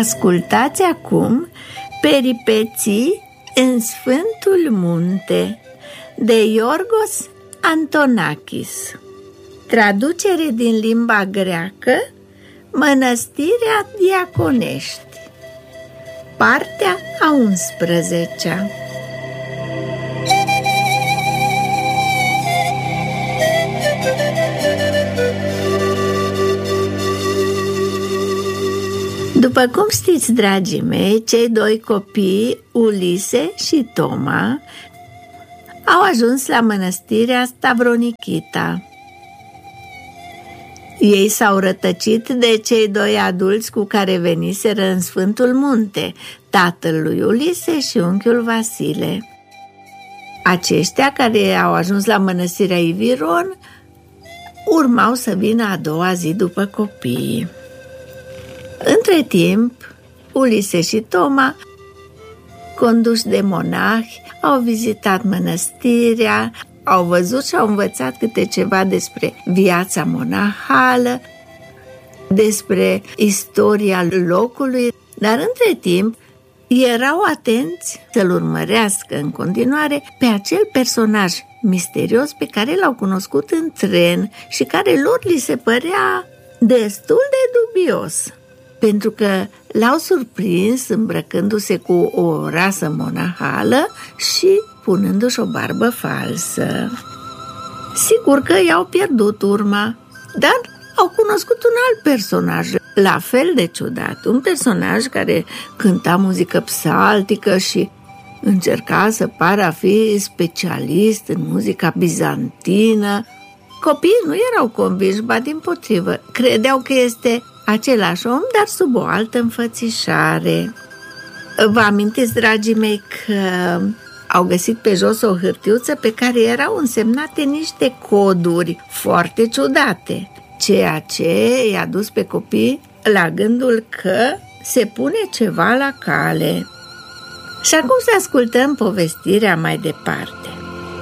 Ascultați acum Peripeții în Sfântul Munte de Iorgos Antonakis. Traducere din limba greacă, Mănăstirea Diaconești, partea a 11-a. După cum știți, dragii mei, cei doi copii, Ulise și Toma, au ajuns la mănăstirea Stavronichita. Ei s-au rătăcit de cei doi adulți cu care veniseră în Sfântul Munte, tatăl lui Ulise și unchiul Vasile. Aceștia, care au ajuns la mănăstirea Iviron, urmau să vină a doua zi după copii. Între timp, Ulise și Toma, conduși de monahi, au vizitat mănăstirea, au văzut și au învățat câte ceva despre viața monahală, despre istoria locului, dar între timp erau atenți să-l urmărească în continuare pe acel personaj misterios pe care l-au cunoscut în tren și care lor li se părea destul de dubios, pentru că l-au surprins îmbrăcându-se cu o rasă monahală și punându-și o barbă falsă. Sigur că i-au pierdut urma, dar au cunoscut un alt personaj, la fel de ciudat, un personaj care cânta muzică psaltică și încerca să pară a fi specialist în muzica bizantină. Copiii nu erau convinși, ba dimpotrivă, credeau că este același om, dar sub o altă înfățișare. Vă amintiți, dragii mei, că au găsit pe jos o hârtiuță pe care erau însemnate niște coduri foarte ciudate, ceea ce i-a dus pe copii la gândul că se pune ceva la cale. Și acum să ascultăm povestirea mai departe.